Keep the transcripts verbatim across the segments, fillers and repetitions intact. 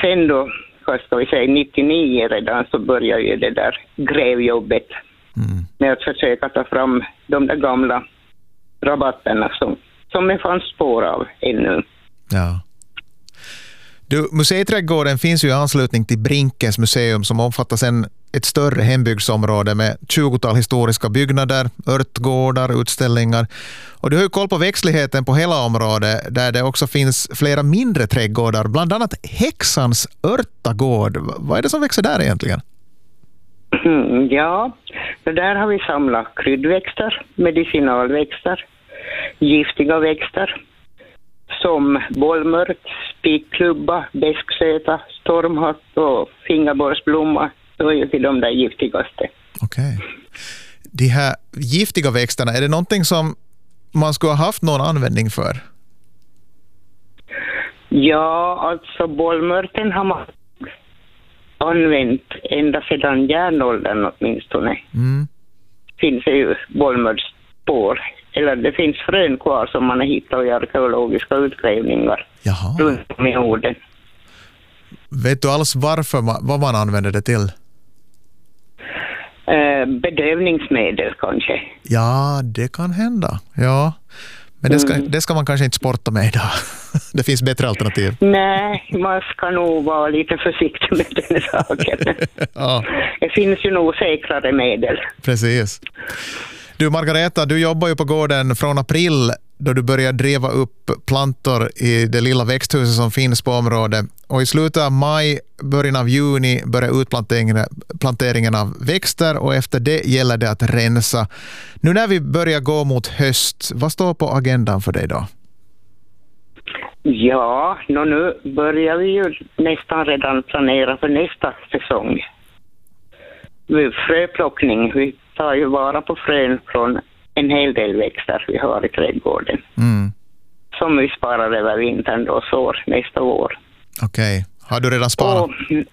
sen då, vad ska vi säga, nittionio redan så började ju det där grävjobbet mm. med att försöka ta fram de där gamla rabatterna som, som det fanns spår av ännu. Ja. Du, museiträdgården finns ju i anslutning till Brinkens museum som omfattar sen ett större hembygdsområde med tjugotal historiska byggnader, örtgårdar, utställningar. Och du har ju koll på växtligheten på hela området där det också finns flera mindre trädgårdar, bland annat Häxans örtagård. Vad är det som växer där egentligen? Mm, ja, så där har vi samlat kryddväxter, medicinalväxter, giftiga växter som bollmört, spikklubba, bäsksöta, stormhatt och fingerborrsblomma. Det är ju till de där giftigaste. Okej. Okay. De här giftiga växterna, är det någonting som man skulle ha haft någon användning för? Ja, alltså bollmörten har man använt ända sedan järnåldern åtminstone. Mm. Finns det ju bollmörtspår. Eller det finns frön kvar som man har hittat i arkeologiska utgrävningar. Jaha. Runt om i Norden. Vet du alls varför man, vad man använder det till? Eh, bedövningsmedel kanske. Ja, det kan hända. Ja. Men det ska, mm. det ska man kanske inte sporta med idag. Det finns bättre alternativ. Nej, man ska nog vara lite försiktig med den saken. Ja. Det finns ju nog säkrare medel. Precis. Du Margareta, du jobbar ju på gården från april då du börjar driva upp plantor i det lilla växthuset som finns på området. Och i slutet av maj, början av juni börjar utplanteringen planteringen av växter och efter det gäller det att rensa. Nu när vi börjar gå mot höst, vad står på agendan för dig då? Ja, nu börjar vi ju nästan redan planera för nästa säsong. Fröplockning, vi tar ju vara på frön från en hel del växter vi har i trädgården. Mm. Som vi sparar över vintern då sår nästa år. Okej. Okay. Har du redan sparat? Och,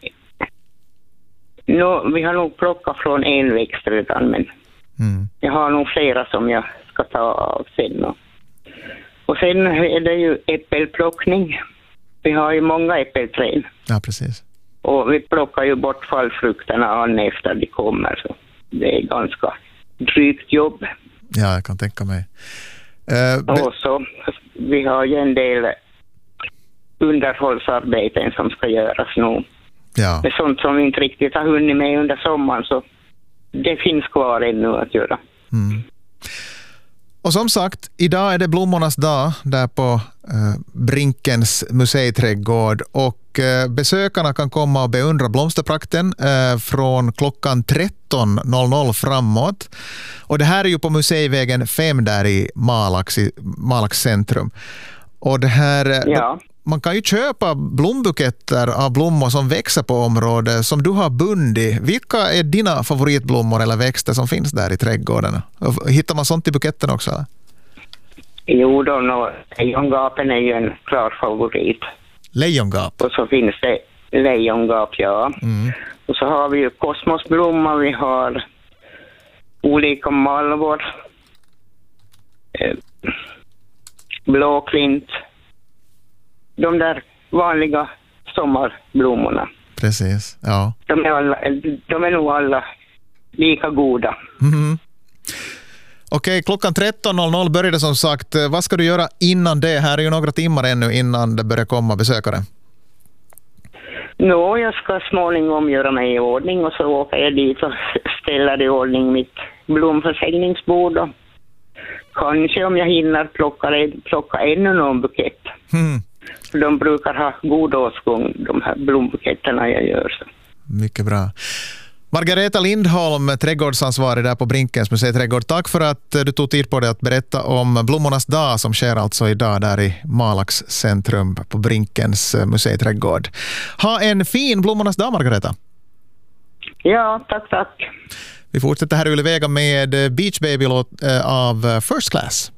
no, vi har nog plockat från en växt redan, men mm. jag har nog flera som jag ska ta av sen. Och, och sen är det ju äppelplockning. Vi har ju många äppelträd. Ja, precis. Och vi plockar ju bort fallfrukterna an efter de kommer. Så det är ganska drygt jobb. Ja, jag kan tänka mig. Uh, och så, vi har ju en del underhållsarbeten som ska göras nu. Ja. Det är sånt som vi inte riktigt har hunnit med under sommaren, så det finns kvar ännu att göra. Mm. Och som sagt, idag är det blommornas dag där på eh, Brinkens museiträdgård och eh, besökarna kan komma och beundra blomsterprakten eh, från klockan tretton noll noll framåt. Och det här är ju på Museivägen fem där i Malax, i Malax centrum. Och det här, ja. Man kan ju köpa blombuketter av blommor som växer på området som du har bundit. Vilka är dina favoritblommor eller växter som finns där i trädgården? Hittar man sånt i buketten också? Eller? Jo, då, no, lejongapen är ju en klar favorit. Lejongap? Och så finns det lejongap, ja. Mm. Och så har vi ju kosmosblomma, vi har olika malvor, eh, blåklint. De där vanliga sommarblommorna. Precis, ja. De är, alla, de är nog alla lika goda. Mm. Okej, klockan tretton noll noll börjar det som sagt. Vad ska du göra innan det? Här är ju några timmar ännu innan det börjar komma besökare. Nå, no, jag ska småningom göra mig i ordning och så åker jag dit och ställer i ordning mitt blomförsäljningsbord. Och kanske om jag hinner plocka, plocka ännu någon bukett. Mm. De brukar ha god åtgång, de här blombuketterna jag gör. Så. Mycket bra. Margareta Lindholm, trädgårdsansvarig där på Brinkens museiträdgård. Tack för att du tog tid på dig att berätta om blommornas dag som sker alltså idag där i Malax centrum på Brinkens museiträdgård. Ha en fin blommornas dag, Margareta. Ja, tack, tack. Vi fortsätter här i Yle Vega med Beach Baby-låt av First Class.